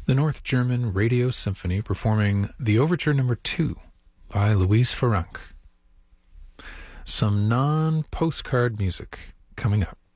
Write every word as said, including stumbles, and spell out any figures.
the North German Radio Symphony performing the Overture Number two by Louise Farranc. Some non-postcard music coming up.